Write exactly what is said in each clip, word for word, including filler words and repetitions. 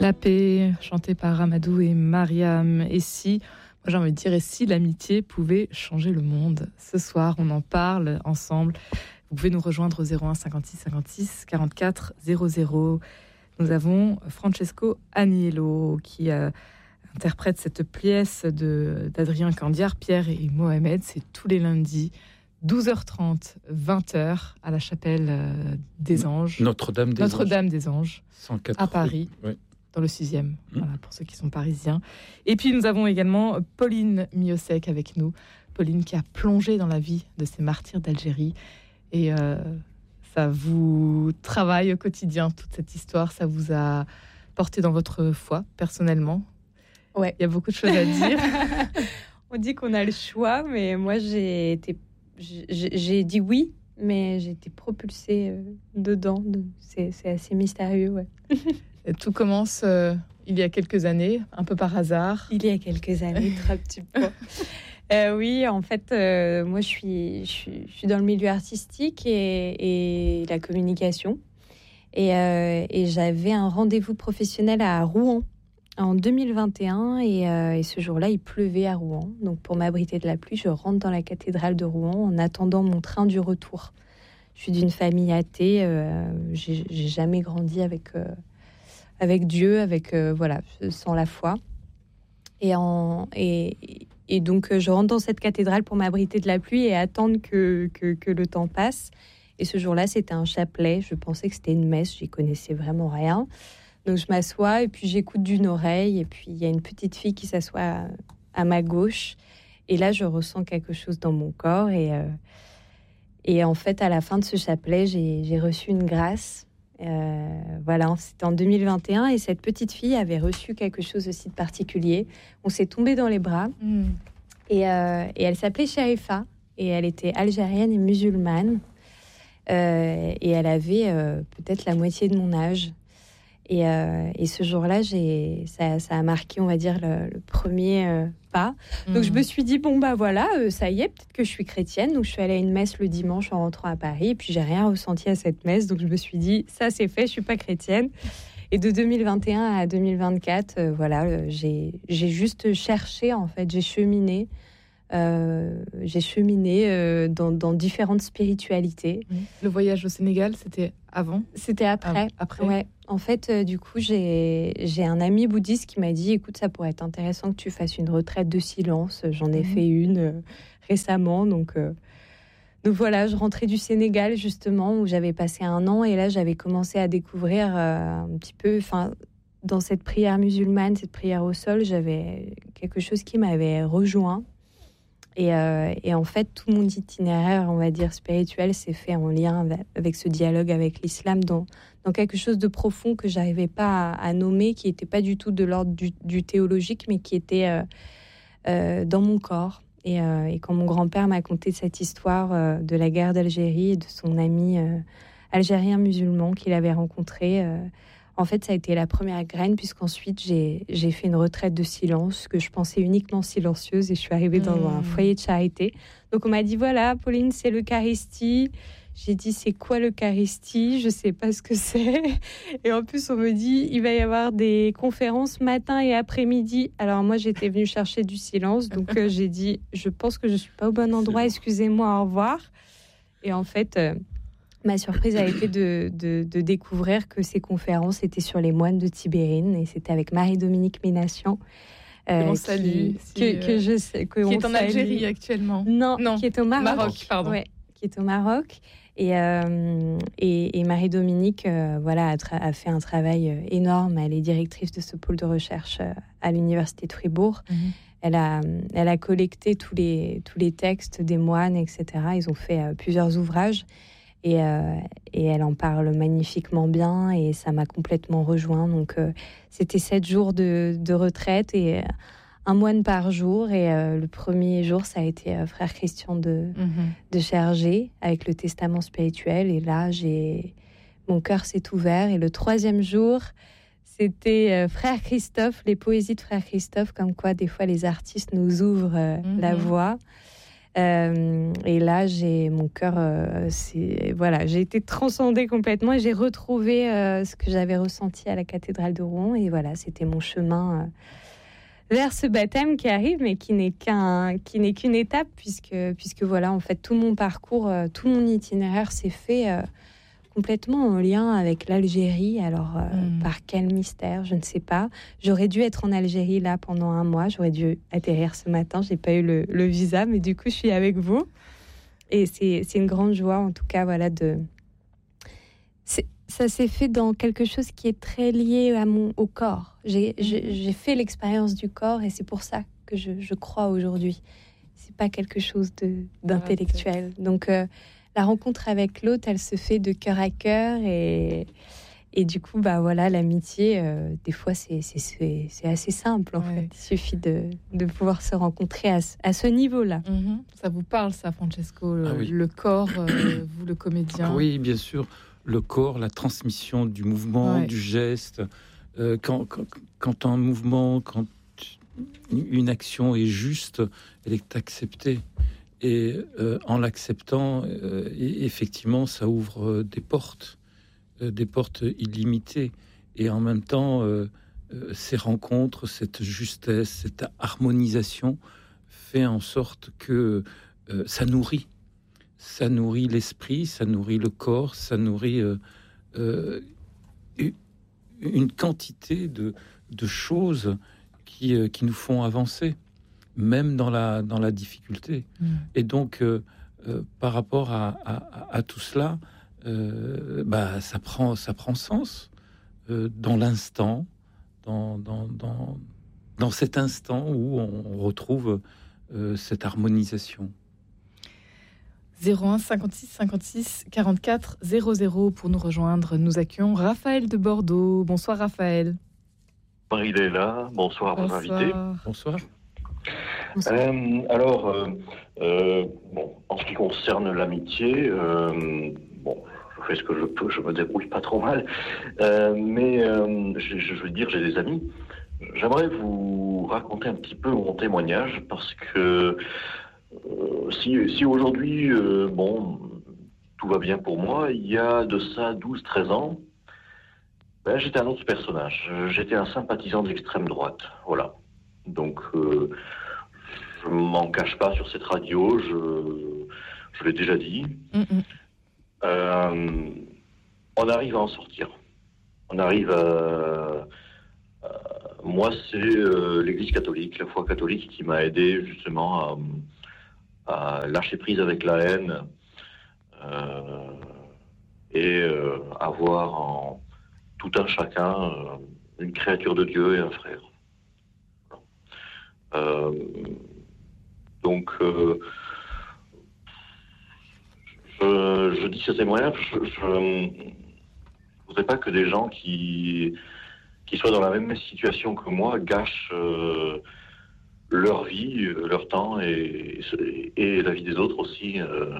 La paix, chantée par Amadou et Mariam. Et si, moi j'ai envie de dire, et si l'amitié pouvait changer le monde? Ce soir, on en parle ensemble. Vous pouvez nous rejoindre au zéro un cinquante-six cinquante-six quarante-quatre zéro zéro. Nous avons Francesco Aniello qui euh, interprète cette pièce de, d'Adrien Candiar, Pierre et Mohamed. C'est tous les lundis, douze heures trente, vingt heures, à la chapelle euh, des Anges. Notre-Dame des Notre-Dame Anges. des Anges, cent quatre à Paris. Oui. Dans le sixième, mmh. voilà, pour ceux qui sont parisiens. Et puis nous avons également Pauline Miosek avec nous. Pauline qui a plongé dans la vie de ces martyrs d'Algérie. Et euh, ça vous travaille au quotidien, toute cette histoire. Ça vous a porté dans votre foi, personnellement? Ouais. Il y a beaucoup de choses à dire. On dit qu'on a le choix, mais moi j'ai été, j'ai, j'ai dit oui, mais j'ai été propulsée euh, dedans. C'est, c'est assez mystérieux, ouais. Tout commence euh, il y a quelques années, un peu par hasard. Il y a quelques années, très petit peu. Euh, oui, en fait, euh, moi, je suis, je, suis, je suis dans le milieu artistique et, et la communication. Et, euh, et j'avais un rendez-vous professionnel à Rouen en deux mille vingt et un. Et, euh, et ce jour-là, il pleuvait à Rouen. Donc, pour m'abriter de la pluie, je rentre dans la cathédrale de Rouen en attendant mon train du retour. Je suis d'une famille athée. Euh, j'ai, j'ai jamais grandi avec... Euh, avec Dieu, avec euh, voilà, sans la foi. Et, en, et, et donc, je rentre dans cette cathédrale pour m'abriter de la pluie et attendre que, que, que le temps passe. Et ce jour-là, c'était un chapelet. Je pensais que c'était une messe. J'y connaissais vraiment rien. Donc, je m'assois et puis j'écoute d'une oreille. Et puis, il y a une petite fille qui s'assoit à, à ma gauche. Et là, je ressens quelque chose dans mon corps. Et, euh, et en fait, à la fin de ce chapelet, j'ai, j'ai reçu une grâce. Euh, voilà, c'était en deux mille vingt et un et cette petite fille avait reçu quelque chose aussi de particulier. On s'est tombé dans les bras mmh. et, euh, et elle s'appelait Sharifa et elle était algérienne et musulmane euh, et elle avait euh, peut-être la moitié de mon âge et, euh, et ce jour-là j'ai, ça, ça a marqué, on va dire, le, le premier euh, pas. Donc mmh. je me suis dit, bon bah voilà, euh, ça y est, peut-être que je suis chrétienne. Donc je suis allée à une messe le dimanche en rentrant à Paris et puis j'ai rien ressenti à cette messe. Donc je me suis dit, ça c'est fait, je suis pas chrétienne. Et de deux mille vingt et un à deux mille vingt-quatre, euh, voilà, euh, j'ai, j'ai juste cherché, en fait, j'ai cheminé. Euh, j'ai cheminé euh, dans, dans différentes spiritualités. Le voyage au Sénégal, c'était avant? C'était après. Ah, après. Ouais. En fait, euh, du coup, j'ai, j'ai un ami bouddhiste qui m'a dit, écoute, ça pourrait être intéressant que tu fasses une retraite de silence. J'en ai mmh. fait une euh, récemment. Donc, euh, donc voilà, je rentrais du Sénégal, justement, où j'avais passé un an. Et là, j'avais commencé à découvrir euh, un petit peu... Dans cette prière musulmane, cette prière au sol, j'avais quelque chose qui m'avait rejoint. Et, euh, et en fait, tout mon itinéraire, on va dire, spirituel, s'est fait en lien avec, avec ce dialogue avec l'islam, dans, dans quelque chose de profond que je n'arrivais pas à, à nommer, qui n'était pas du tout de l'ordre du, du théologique, mais qui était euh, euh, dans mon corps. Et, euh, et quand mon grand-père m'a conté cette histoire euh, de la guerre d'Algérie et de son ami euh, algérien musulman qu'il avait rencontré... Euh, En fait, ça a été la première graine, puisqu'ensuite, j'ai, j'ai fait une retraite de silence, que je pensais uniquement silencieuse, et je suis arrivée dans mmh. un foyer de charité. Donc, on m'a dit, voilà, Pauline, c'est l'Eucharistie. J'ai dit, c'est quoi l'Eucharistie? Je ne sais pas ce que c'est. Et en plus, on me dit, il va y avoir des conférences matin et après-midi. Alors, moi, j'étais venue chercher du silence. Donc, euh, j'ai dit, je pense que je ne suis pas au bon endroit. Excusez-moi, au revoir. Et en fait... Euh, Ma surprise a été de, de, de découvrir que ces conférences étaient sur les moines de Tibérine et c'était avec Marie-Dominique Ménatian. Euh, on salue. Si, que, euh, que je sais, que qui est en salue. Algérie actuellement. Non, non, qui est au Maroc. Maroc pardon. Ouais, qui est au Maroc. Et, euh, et, et Marie-Dominique euh, voilà, a, tra- a fait un travail énorme. Elle est directrice de ce pôle de recherche à l'Université de Fribourg. Mm-hmm. Elle a, elle a collecté tous les, tous les textes des moines, et cetera. Ils ont fait euh, plusieurs ouvrages. Et, euh, et elle en parle magnifiquement bien et ça m'a complètement rejoint. Donc, euh, c'était sept jours de, de retraite et euh, un moine par jour. Et euh, le premier jour, ça a été euh, Frère Christian de, mm-hmm. de Chergé avec le testament spirituel. Et là, j'ai... mon cœur s'est ouvert. Et le troisième jour, c'était euh, Frère Christophe, les poésies de Frère Christophe, comme quoi des fois les artistes nous ouvrent euh, mm-hmm. la voie. Euh, et là, j'ai mon cœur, euh, c'est voilà, j'ai été transcendée complètement et j'ai retrouvé euh, ce que j'avais ressenti à la cathédrale de Rouen. Et voilà, c'était mon chemin euh, vers ce baptême qui arrive, mais qui n'est qu'un, qui n'est qu'une étape, puisque puisque voilà, en fait, tout mon parcours, euh, tout mon itinéraire s'est fait euh, complètement en lien avec l'Algérie. Alors, euh, mmh. par quel mystère, je ne sais pas. J'aurais dû être en Algérie là pendant un mois. J'aurais dû atterrir ce matin. J'ai pas eu le, le visa, mais du coup, je suis avec vous. Et c'est, c'est une grande joie, en tout cas, voilà, de... C'est, ça s'est fait dans quelque chose qui est très lié à mon, au corps. J'ai, mmh. j'ai, j'ai fait l'expérience du corps et c'est pour ça que je, je crois aujourd'hui. C'est pas quelque chose de, d'intellectuel. Donc... Euh, la rencontre avec l'autre, elle se fait de cœur à cœur et, et du coup, bah voilà, l'amitié, euh, des fois, c'est, c'est, c'est, c'est assez simple en ouais. fait. Il suffit de, de pouvoir se rencontrer à, à ce niveau-là. Mmh. Ça vous parle, ça, Francesco, le, ah oui. le corps, euh, vous le comédien? Ah oui, bien sûr, le corps, la transmission du mouvement, ouais. du geste. Euh, quand, quand, quand un mouvement, quand une action est juste, elle est acceptée. Et euh, en l'acceptant, euh, effectivement, ça ouvre euh, des portes, euh, des portes illimitées. Et en même temps, euh, euh, ces rencontres, cette justesse, cette harmonisation fait en sorte que euh, ça nourrit. Ça nourrit l'esprit, ça nourrit le corps, ça nourrit euh, euh, une quantité de, de choses qui, euh, qui nous font avancer. Même dans la, dans la difficulté. Mmh. Et donc, euh, euh, par rapport à, à, à tout cela, euh, bah, ça, prend, ça prend sens euh, dans l'instant, dans, dans, dans, dans cet instant où on retrouve euh, cette harmonisation. zéro un cinquante-six cinquante-six quarante-quatre zéro zéro pour nous rejoindre. Nous accueillons Raphaël de Bordeaux. Bonsoir Raphaël. Il est là. Bonsoir, Bonsoir. vos invités. Bonsoir. Euh, alors, euh, euh, bon, en ce qui concerne l'amitié, euh, bon, je fais ce que je peux, je me débrouille pas trop mal, euh, mais euh, je, je veux dire, j'ai des amis. J'aimerais vous raconter un petit peu mon témoignage parce que euh, si, si aujourd'hui, euh, bon, tout va bien pour moi, il y a de ça douze treize ans, ben, j'étais un autre personnage. J'étais un sympathisant de l'extrême droite, voilà. Donc, euh, je ne m'en cache pas sur cette radio, je, je l'ai déjà dit. Mm-hmm. Euh, on arrive à en sortir. On arrive à... à moi, c'est euh, l'Église catholique, la foi catholique qui m'a aidé justement à, à lâcher prise avec la haine euh, et euh, à voir en tout un chacun euh, une créature de Dieu et un frère. Euh, donc, euh, je, je dis ce témoignage, je ne voudrais pas que des gens qui, qui soient dans la même situation que moi gâchent euh, leur vie, leur temps et, et la vie des autres aussi euh,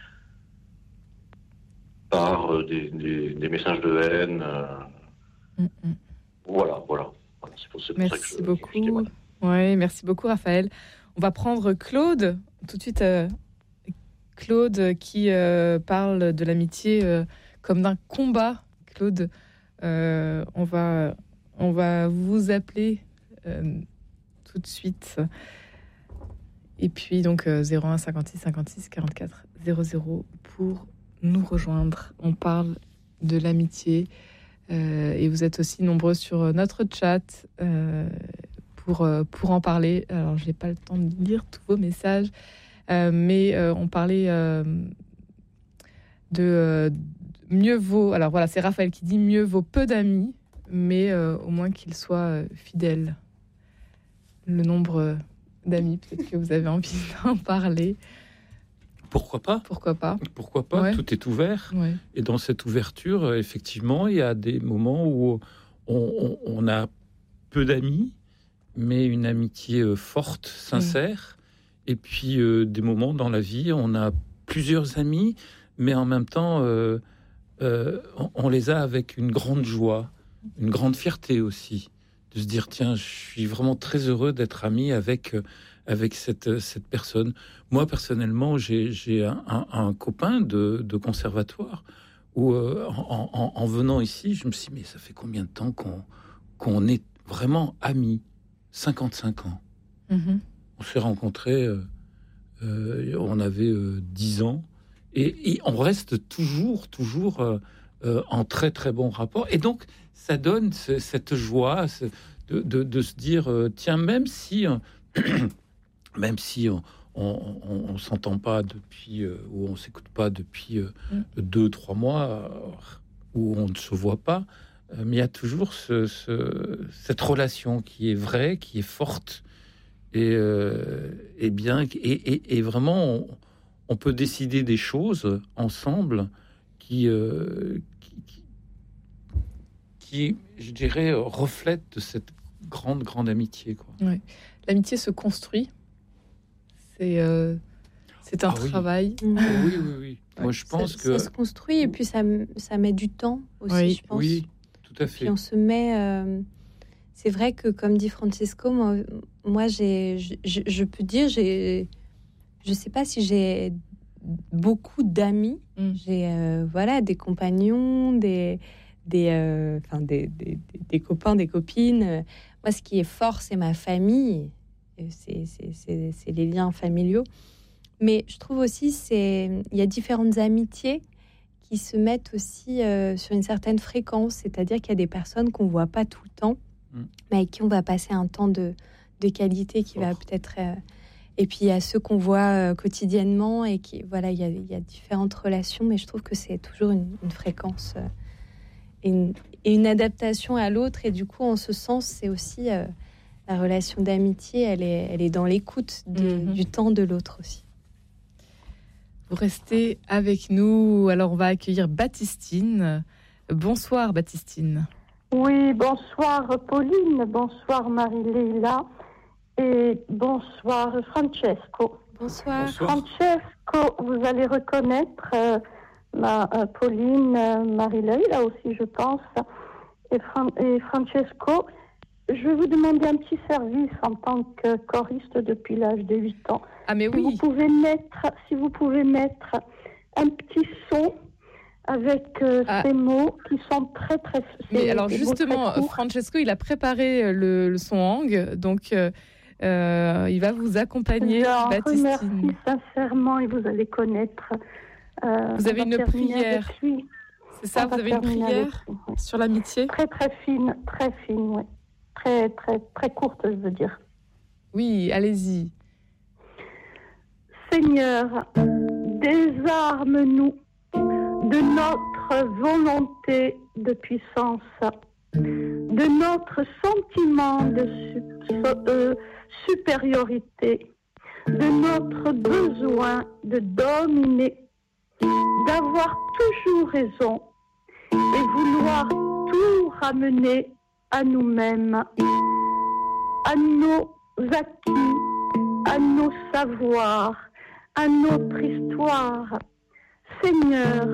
par des, des, des messages de haine. Euh, mm-hmm. Voilà, voilà. C'est pour, c'est pour Merci ça que je, beaucoup. Je Oui, merci beaucoup Raphaël. On va prendre Claude, tout de suite. Euh, Claude qui euh, parle de l'amitié euh, comme d'un combat. Claude, euh, on, va, on va vous appeler euh, tout de suite. Et puis donc euh, zéro un cinquante-six cinquante-six quarante-quatre zéro zéro pour nous rejoindre. On parle de l'amitié euh, et vous êtes aussi nombreux sur notre chat. Euh, Pour, pour en parler. Alors, je n'ai pas le temps de lire tous vos messages, euh, mais euh, on parlait euh, de euh, mieux vaut... Alors voilà, c'est Raphaël qui dit mieux vaut peu d'amis, mais euh, au moins qu'ils soient euh, fidèles. Le nombre d'amis, peut-être que vous avez envie d'en parler. Pourquoi pas ? Pourquoi pas ? Pourquoi pas ? Ouais. Tout est ouvert. Ouais. Et dans cette ouverture, effectivement, il y a des moments où on, on, on a peu d'amis, mais une amitié forte, sincère. Mmh. Et puis, euh, des moments dans la vie, on a plusieurs amis, mais en même temps, euh, euh, on, on les a avec une grande joie, une grande fierté aussi, de se dire, tiens, je suis vraiment très heureux d'être ami avec avec cette, cette personne. Moi, personnellement, j'ai, j'ai un, un, un copain de, de conservatoire où, euh, en, en, en venant ici, je me suis dit, mais ça fait combien de temps qu'on, qu'on est vraiment amis? cinquante-cinq ans. Mm-hmm. On s'est rencontrés, euh, euh, on avait euh, dix ans, et, et on reste toujours, toujours euh, euh, en très, très bon rapport. Et donc, ça donne ce, cette joie ce, de, de, de se dire, euh, tiens, même si, euh, même si on on, on, on s'entend pas depuis, euh, ou on s'écoute pas depuis euh, mm. deux, trois mois, euh, où on ne se voit pas, mais il y a toujours ce, ce, cette relation qui est vraie, qui est forte, et, euh, et bien, et, et, et vraiment, on, on peut décider des choses ensemble qui, euh, qui, qui, qui, je dirais, reflètent de cette grande, grande amitié, quoi. Ouais. L'amitié se construit. C'est, euh, c'est un ah, travail. Oui. oui, oui, oui. Moi, je pense ça, que ça se construit, et puis ça, ça met du temps aussi, oui. je pense. Oui. Tout à fait. Puis on se met. Euh, c'est vrai que, comme dit Francesco, moi, moi j'ai, je, je peux dire, j'ai, je sais pas si j'ai beaucoup d'amis. Mm. J'ai, euh, voilà, des compagnons, des, des, euh, enfin, des, des, des, des copains, des copines. Moi, ce qui est fort, c'est ma famille. C'est, c'est, c'est, c'est les liens familiaux. Mais je trouve aussi, c'est, il y a différentes amitiés qui se mettent aussi euh, sur une certaine fréquence, c'est-à-dire qu'il y a des personnes qu'on voit pas tout le temps, mmh. mais avec qui on va passer un temps de, de qualité qui oh. va peut-être... Euh, et puis il y a ceux qu'on voit euh, quotidiennement, et qui, voilà, il y a, il y a différentes relations, mais je trouve que c'est toujours une, une fréquence euh, et, une, et une adaptation à l'autre, et du coup, en ce sens, c'est aussi euh, la relation d'amitié, elle est, elle est dans l'écoute de, mmh. du temps de l'autre aussi. Vous restez avec nous. Alors, on va accueillir Baptistine. Bonsoir, Baptistine. Oui, bonsoir, Pauline. Bonsoir, Marie-Léla. Et bonsoir, Francesco. Bonsoir. Francesco, vous allez reconnaître euh, ma, euh, Pauline, euh, Marie-Léla aussi, je pense. Et, Fran- et Francesco, je vais vous demander un petit service en tant que choriste depuis l'âge de huit ans. Ah mais si oui. Vous pouvez mettre, si vous pouvez mettre un petit son avec euh, ah. ces mots qui sont très très. Mais alors justement, Francesco, il a préparé le, le son Hang, donc euh, euh, il va vous accompagner. Je Baptistine. Remercie sincèrement, et vous allez connaître. Euh, vous avez une prière. C'est ça, on vous avez une prière lui, ouais. sur l'amitié. Très très fine, très fine, oui. Très très très courte, je veux dire. Oui, allez-y. Seigneur, désarme-nous de notre volonté de puissance, de notre sentiment de su- euh, supériorité, de notre besoin de dominer, d'avoir toujours raison et vouloir tout ramener à nous-mêmes, à nos acquis, à nos savoirs, à notre histoire. Seigneur,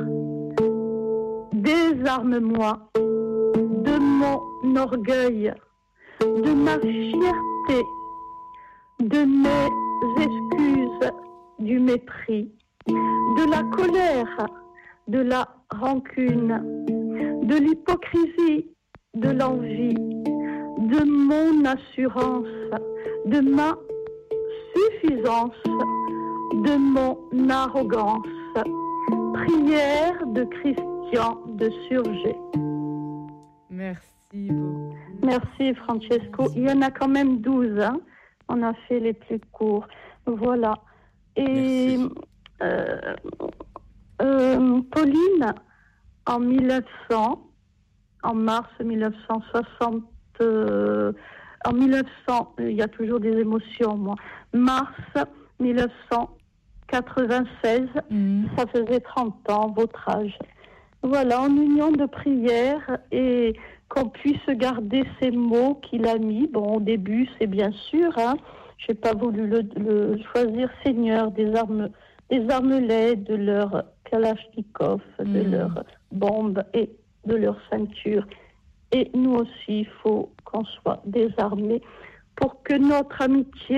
désarme-moi de mon orgueil, de ma fierté, de mes excuses, du mépris, de la colère, de la rancune, de l'hypocrisie, de l'envie, de mon assurance, de ma suffisance, de mon arrogance. Prière de Christian de Surgé. Merci beaucoup. Merci Francesco. Merci. Il y en a quand même douze. Hein. On a fait les plus courts. Voilà. Et euh, euh, Pauline, en mille neuf cents, en mars mille neuf cent soixante, euh, en mille neuf cents, il y a toujours des émotions, moi. Mars mille neuf cent quatre-vingt-seize, mmh. ça faisait trente ans, votre âge. Voilà, en union de prière, et qu'on puisse garder ces mots qu'il a mis. Bon, au début, c'est bien sûr, hein, j'ai pas voulu le, le choisir, Seigneur, des armes, des armelets, de leur kalachnikov, mmh. de leurs bombes et de leur ceinture. Et nous aussi, il faut qu'on soit désarmés pour que notre amitié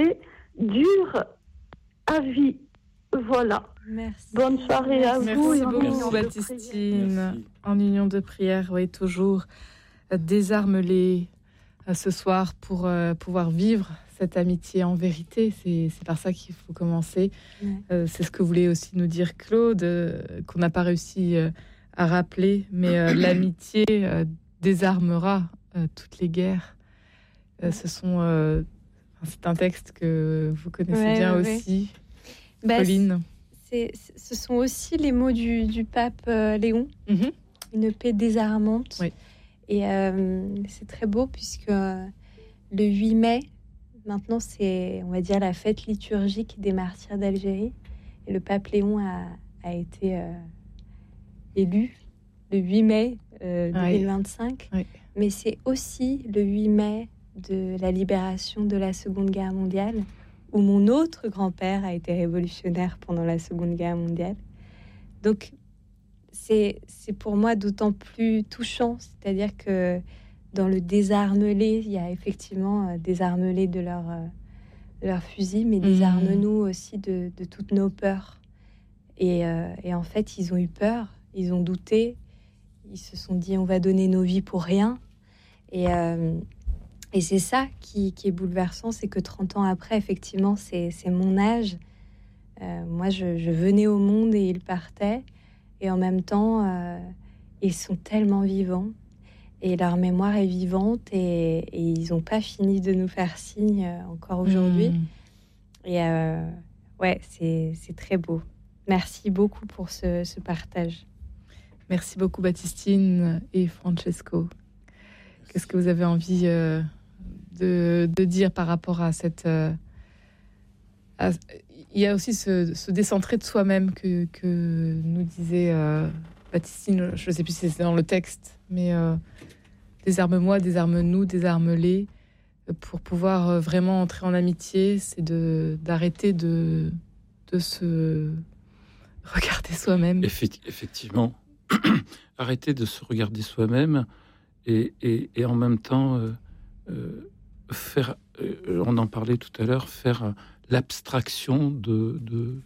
dure à vie. Voilà. Merci. Bonne soirée à Merci vous. beaucoup, Baptistine. Merci. En union de prière, oui, toujours désarme-les ce soir pour euh, pouvoir vivre cette amitié en vérité. C'est, c'est par ça qu'il faut commencer. Ouais. Euh, c'est ce que voulait aussi nous dire Claude, euh, qu'on n'a pas réussi euh, à rappeler, mais euh, l'amitié euh, désarmera euh, toutes les guerres. Euh, ce sont, euh, c'est un texte que vous connaissez ouais, bien ouais, aussi, ouais. Pauline. C'est, c'est, ce sont aussi les mots du, du pape euh, Léon, mm-hmm. une paix désarmante. Oui. Et euh, c'est très beau puisque euh, le huit mai, maintenant c'est, on va dire, la fête liturgique des martyrs d'Algérie. Et le pape Léon a, a été euh, élu le huit mai euh, deux mille vingt-cinq. Oui. Oui. Mais c'est aussi le huit mai de la libération de la Seconde Guerre mondiale, où mon autre grand-père a été révolutionnaire pendant la Seconde Guerre mondiale. Donc, c'est, c'est pour moi d'autant plus touchant, c'est-à-dire que dans le désarme-les, il y a effectivement euh, désarme-les de leur, euh, de leur fusil, mais désarme-nous aussi de, de toutes nos peurs. Et, euh, et en fait, ils ont eu peur, ils ont douté, ils se sont dit on va donner nos vies pour rien. Et, euh, et c'est ça qui, qui est bouleversant, c'est que trente ans après, effectivement, c'est, c'est mon âge. Euh, moi, je, je venais au monde et ils partaient. Et en même temps, euh, ils sont tellement vivants. Et leur mémoire est vivante. Et, et ils n'ont pas fini de nous faire signe euh, encore aujourd'hui. Mmh. Et euh, ouais, c'est, c'est très beau. Merci beaucoup pour ce, ce partage. Merci beaucoup, Baptistine et Francesco. Qu'est-ce que vous avez envie euh, de, de dire par rapport à cette... Euh, à, il y a aussi ce, ce décentrer de soi-même que, que nous disait euh, Baptistine, je ne sais plus si c'est dans le texte, mais euh, désarme-moi, désarme-nous, désarme-les. Pour pouvoir vraiment entrer en amitié, c'est de, d'arrêter de, de se regarder soi-même. Effectivement, arrêter de se regarder soi-même et, et, et en même temps euh, euh, faire, euh, on en parlait tout à l'heure, faire l'abstraction de, de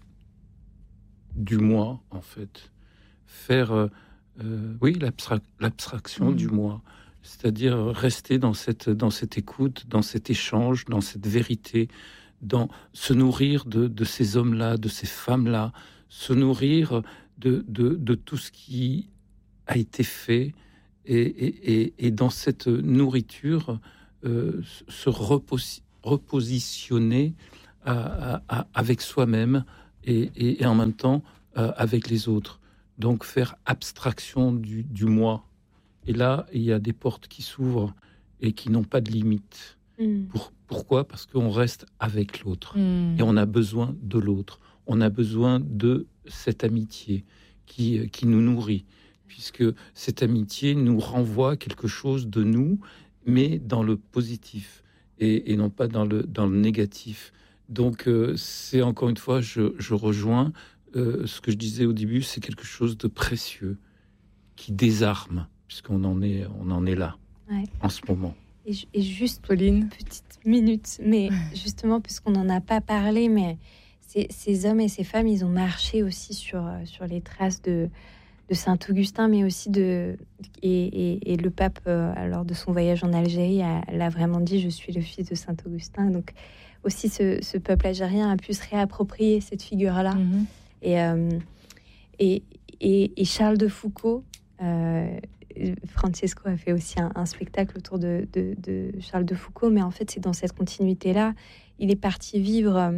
du moi, en fait. Faire, euh, euh, oui, l'abstra- l'abstraction mmh. du moi. C'est-à-dire rester dans cette, dans cette écoute, dans cet échange, dans cette vérité, dans se nourrir de, de ces hommes-là, de ces femmes-là, se nourrir de, de, de tout ce qui a été fait et, et, et, et dans cette nourriture, euh, se reposi- repositionner à, à, à, avec soi-même et, et, et en même temps euh, avec les autres. Donc faire abstraction du, du moi. Et là, il y a des portes qui s'ouvrent et qui n'ont pas de limite. Mmh. Pour, pourquoi ? Parce qu'on reste avec l'autre. Mmh. Et on a besoin de l'autre. On a besoin de cette amitié qui, qui nous nourrit. Puisque cette amitié nous renvoie à quelque chose de nous, mais dans le positif. Et, et non pas dans le, dans le négatif. Donc, euh, c'est encore une fois, je, je rejoins euh, ce que je disais au début, c'est quelque chose de précieux, qui désarme. Puisqu'on en est, on en est là, ouais. en ce moment. Et, et juste, Pauline, petite minute, mais justement, puisqu'on n'en a pas parlé, mais ces, ces hommes et ces femmes, ils ont marché aussi sur, sur les traces de, de Saint-Augustin, mais aussi de... Et, et, et le pape, euh, lors de son voyage en Algérie, a, l'a vraiment dit, je suis le fils de Saint-Augustin. Donc, aussi, ce, ce peuple algérien a pu se réapproprier cette figure-là. Mm-hmm. Et, euh, et, et, et Charles de Foucault... Euh, Francesco a fait aussi un, un spectacle autour de, de, de Charles de Foucault, mais en fait, c'est dans cette continuité-là. Il est parti vivre euh,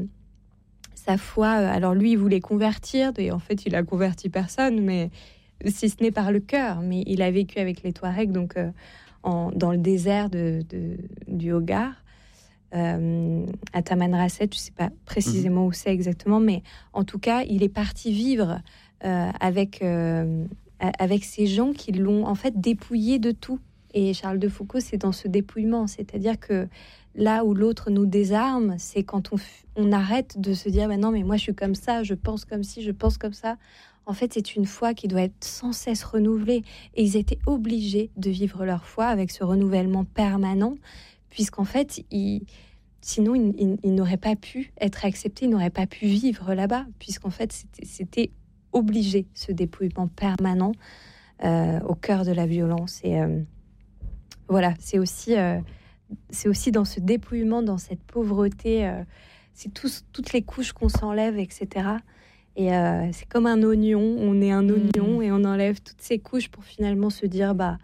sa foi. Alors lui, il voulait convertir, et en fait, il a converti personne, mais si ce n'est par le cœur. Mais il a vécu avec les Touaregs, donc euh, en, dans le désert de, de, du Hogar, euh, à Tamanrasset. Je ne sais pas précisément mmh. où c'est exactement, mais en tout cas, il est parti vivre euh, avec... Euh, avec ces gens qui l'ont en fait dépouillé de tout. Et Charles de Foucault, c'est dans ce dépouillement, c'est-à-dire que là où l'autre nous désarme, c'est quand on, on arrête de se dire bah non mais moi je suis comme ça, je pense comme ci, je pense comme ça. En fait, c'est une foi qui doit être sans cesse renouvelée. Et ils étaient obligés de vivre leur foi avec ce renouvellement permanent, puisqu'en fait, ils, sinon, il, il, il n'aurait pas pu être accepté, il n'aurait pas pu vivre là-bas, puisqu'en fait, c'était, c'était obligé, ce dépouillement permanent euh, au cœur de la violence. Et euh, voilà, c'est aussi, euh, c'est aussi dans ce dépouillement, dans cette pauvreté, euh, c'est tous, toutes les couches qu'on s'enlève, et cetera. Et euh, c'est comme un oignon, on est un oignon mmh. et on enlève toutes ces couches pour finalement se dire, bah,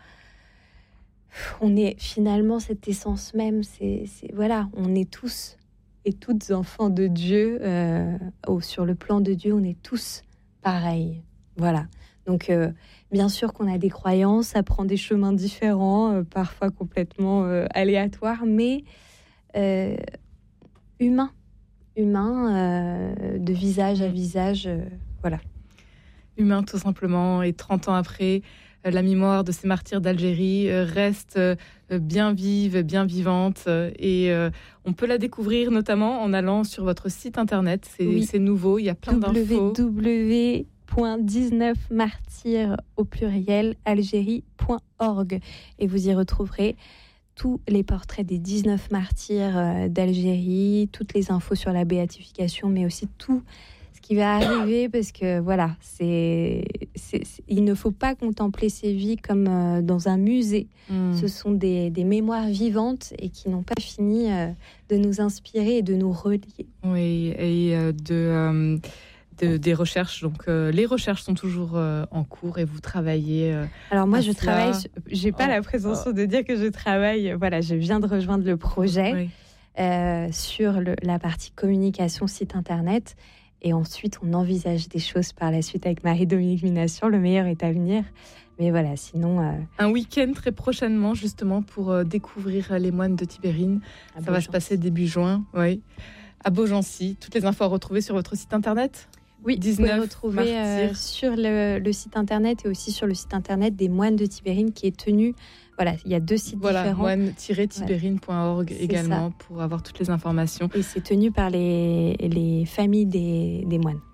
on est finalement cette essence même. C'est, c'est voilà, on est tous et toutes enfants de Dieu. Euh, oh, sur le plan de Dieu, on est tous pareils. Voilà. Donc, euh, bien sûr qu'on a des croyances, ça prend des chemins différents, euh, parfois complètement euh, aléatoires, mais euh, humains. Humain, euh, de visage à visage, euh, voilà. Humain, tout simplement. Et trente ans après, euh, la mémoire de ces martyrs d'Algérie euh, reste euh, bien vive, bien vivante. Euh, et euh, on peut la découvrir notamment en allant sur votre site internet. C'est, oui. c'est nouveau, il y a plein w d'infos. w w point dix-neuf martyrs au pluriel algérie point org. Et vous y retrouverez tous les portraits des dix-neuf martyrs euh, d'Algérie, toutes les infos sur la béatification, mais aussi tout ce qui va arriver, parce que voilà, c'est, c'est, c'est, il ne faut pas contempler ces vies comme euh, dans un musée. Mmh. Ce sont des, des mémoires vivantes et qui n'ont pas fini euh, de nous inspirer et de nous relier. Oui, et euh, de... Euh... De, des recherches, donc euh, les recherches sont toujours euh, en cours et vous travaillez. Euh, Alors moi, je cela. travaille. J'ai pas oh, la présomption oh. de dire que je travaille. Voilà, je viens de rejoindre le projet oui. euh, sur le, la partie communication site internet, et ensuite on envisage des choses par la suite avec Marie-Dominique Minassian. Le meilleur est à venir. Mais voilà, sinon... Euh... Un week-end très prochainement, justement, pour euh, découvrir les moines de Tibérine. À Ça Beaugency. Va se passer début juin, oui. À Beaugency. Toutes les infos à retrouver sur votre site internet. Oui, vous pouvez retrouver euh, sur le, le site internet et aussi sur le site internet des moines de Tibérine qui est tenu. Voilà, il y a deux sites voilà, différents. moine tiret tibérine point org ouais, également ça. Pour avoir toutes les informations. Et c'est tenu par les, les familles des, des moines.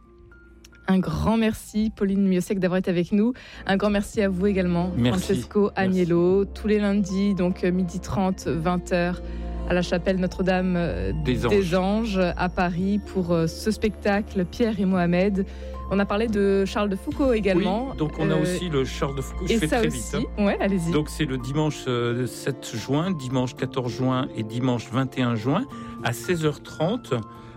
Un grand merci, Pauline Miosek, d'avoir été avec nous. Un grand merci à vous également, merci. Francesco Agnello. Tous les lundis, donc midi trente, vingt heures. À la chapelle Notre-Dame des Anges. des Anges à Paris pour ce spectacle Pierre et Mohamed. On a parlé de Charles de Foucault également. Oui, donc on a euh, aussi le Charles de Foucault. Je et fais ça très aussi. vite. Hein. Ouais, allez-y. Donc c'est le dimanche sept juin, dimanche quatorze juin et dimanche vingt et un juin à seize heures trente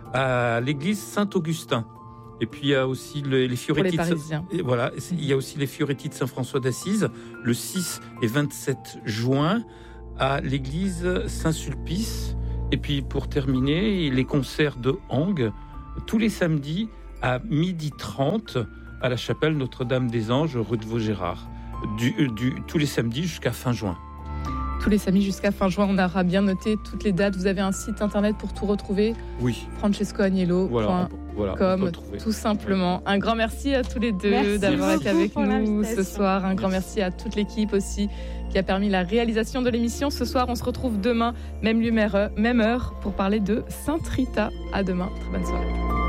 à l'église Saint-Augustin. Et puis il y a aussi les, les Fioretti. Pour les Parisiens. De, voilà, il y a aussi les Fioretti de Saint-François d'Assise le six et vingt-sept juin. À l'église Saint-Sulpice. Et puis pour terminer, les concerts de Hang tous les samedis à midi trente à la chapelle Notre-Dame des Anges rue de Vaugirard, du, du, tous les samedis jusqu'à fin juin. Tous les samedis jusqu'à fin juin, on aura bien noté toutes les dates. Vous avez un site internet pour tout retrouver. Oui. francesco agnello point com, voilà, voilà, tout simplement. Ouais. Un grand merci à tous les deux merci d'avoir été avec nous ce soir. Un grand merci à toute l'équipe aussi qui a permis la réalisation de l'émission. Ce soir, on se retrouve demain, même lieu, même heure, pour parler de Sainte Rita. À demain. Très bonne soirée.